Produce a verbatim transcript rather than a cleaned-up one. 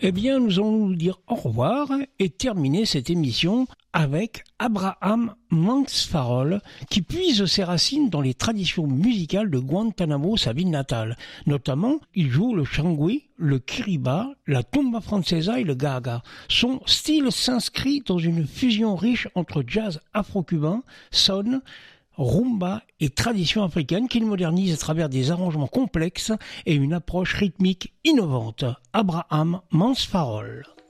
Eh bien, nous allons nous dire au revoir et terminer cette émission avec Abraham Manx-Farrell, qui puise ses racines dans les traditions musicales de Guantanamo, sa ville natale. Notamment, il joue le changui, le kiriba, la tumba francesa et le gaga. Son style s'inscrit dans une fusion riche entre jazz afro-cubain, son, rumba et tradition africaine qu'il modernise à travers des arrangements complexes et une approche rythmique innovante. Abraham Manx-Farrell.